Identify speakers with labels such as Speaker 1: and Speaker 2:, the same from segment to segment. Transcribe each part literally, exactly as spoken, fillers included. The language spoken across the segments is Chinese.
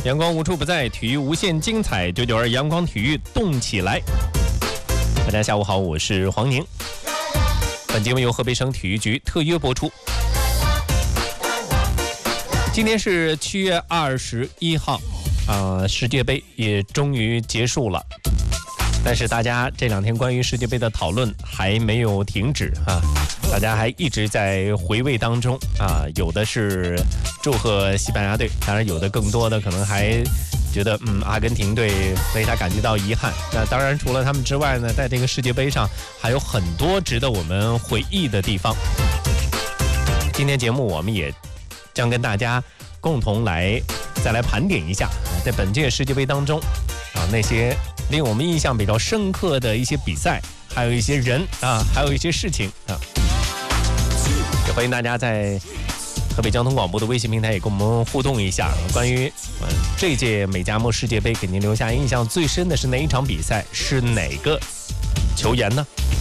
Speaker 1: 阳光无处不在，体育无限精彩。九九二阳光体育动起来！大家下午好，我是黄宁。本节目由河北省体育局特约播出。今天是七月二十一号，啊、呃，世界杯也终于结束了。但是大家这两天关于世界杯的讨论还没有停止啊，大家还一直在回味当中啊，有的是祝贺西班牙队，当然有的更多的可能还觉得嗯阿根廷队为他感觉到遗憾。那当然除了他们之外呢，在这个世界杯上还有很多值得我们回忆的地方。今天节目我们也将跟大家共同来再来盘点一下，在本届世界杯当中啊那些令我们印象比较深刻的一些比赛，还有一些人啊，还有一些事情啊，也欢迎大家在河北交通广播的微信平台也跟我们互动一下。关于、呃、这届美加墨世界杯给您留下印象最深的是哪一场比赛，是哪个球员呢？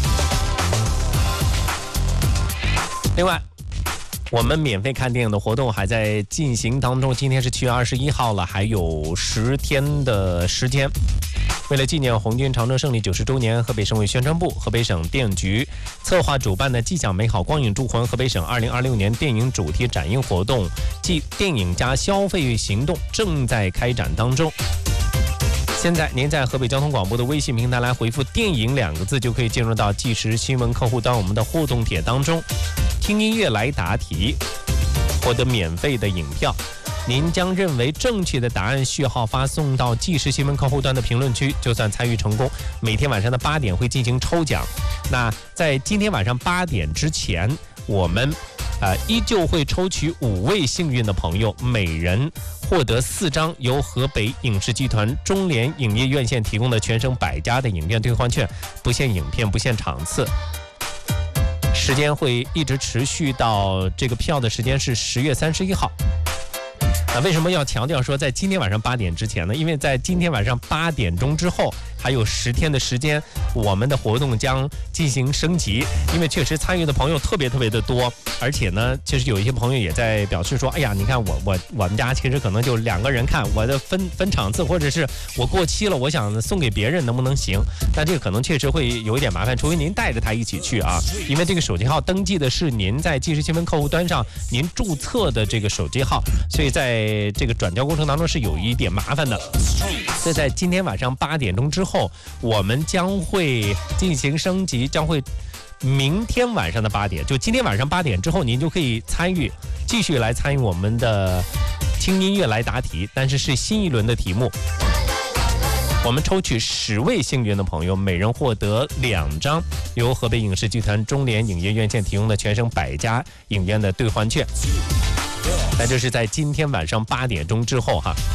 Speaker 1: 另外，我们免费看电影的活动还在进行当中，今天是七月二十一号了，还有十天的时间。为了纪念红军长征胜利九十周年，河北省委宣传部、河北省电影局策划主办的“既享美好，光影铸魂”河北省二零二六年电影主题展映活动暨电影加消费行动正在开展当中。现在您在河北交通广播的微信平台来回复“电影”两个字，就可以进入到即时新闻客户端我们的互动帖当中，听音乐来答题，获得免费的影票。您将认为正确的答案序号发送到即时新闻客户端的评论区，就算参与成功。每天晚上的八点会进行抽奖。那在今天晚上八点之前，我们呃依旧会抽取五位幸运的朋友，每人获得四张由河北影视集团中联影业院线提供的全省百家的影片兑换券，不限影片，不限场次。时间会一直持续到这个票的时间是十月三十一号。那为什么要强调说在今天晚上八点之前呢？因为在今天晚上八点钟之后还有十天的时间，我们的活动将进行升级。因为确实参与的朋友特别特别的多，而且呢，其实有一些朋友也在表示说，哎呀，你看我我我们家其实可能就两个人看，我的分分场次，或者是我过期了，我想送给别人能不能行？但这个可能确实会有一点麻烦，除非您带着他一起去啊，因为这个手机号登记的是您在即时新闻客户端上您注册的这个手机号，所以在这个转交过程当中是有一点麻烦的。所以在今天晚上八点钟之后，我们将会进行升级，将会明天晚上的八点，就今天晚上八点之后，您就可以参与，继续来参与我们的听音乐来答题，但是是新一轮的题目。我们抽取十位幸运的朋友，每人获得两张由河北影视集团中联影业院线提供的全省百家影院的兑换券。那这是在今天晚上八点钟之后哈。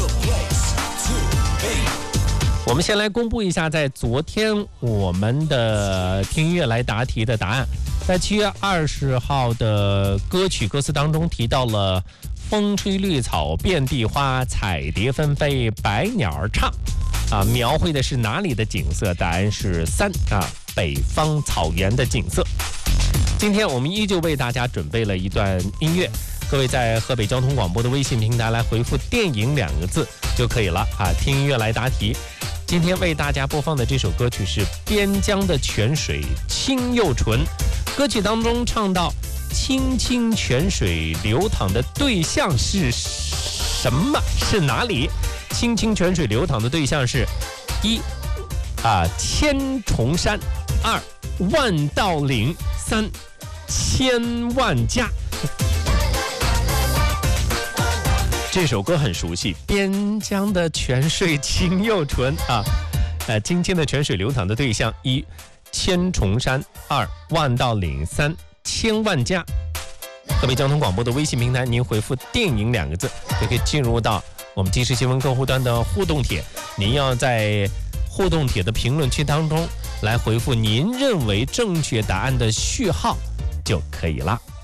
Speaker 1: 我们先来公布一下，在昨天我们的听音乐来答题的答案。在七月二十号的歌曲歌词当中提到了风吹绿草遍地花，彩蝶纷飞百鸟儿唱啊，描绘的是哪里的景色？答案是三啊，北方草原的景色。今天我们依旧为大家准备了一段音乐，各位在河北交通广播的微信平台来回复电影两个字就可以了啊，听音乐来答题。今天为大家播放的这首歌曲是边疆的泉水清又纯，歌曲当中唱到清清泉水流淌的对象是什么？是哪里？清清泉水流淌的对象是一啊千重山，二万道岭，三千万家。这首歌很熟悉，边疆的泉水清又纯啊，呃，清清的泉水流淌的对象一千重山，二万道岭，三千万家。河北交通广播的微信平台，您回复“电影”两个字，就可以进入到我们即时新闻客户端的互动帖。您要在互动帖的评论区当中来回复您认为正确答案的序号就可以了。